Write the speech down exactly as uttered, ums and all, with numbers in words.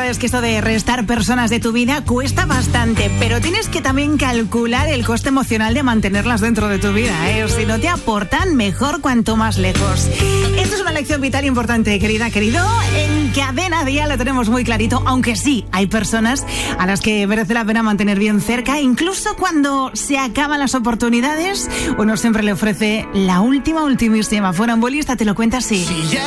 sabes que esto de restar personas de tu vida cuesta bastante, pero tienes que también calcular el coste emocional de mantenerlas dentro de tu vida, ¿eh? Si no te aportan, mejor cuanto más lejos. Esto es una lección vital importante, querida, querido. En Cadena Dial lo tenemos muy clarito, aunque sí, hay personas a las que merece la pena mantener bien cerca, incluso cuando se acaban las oportunidades, uno siempre le ofrece la última, ultimísima. Fuera un bolista, te lo cuenta así. Si ya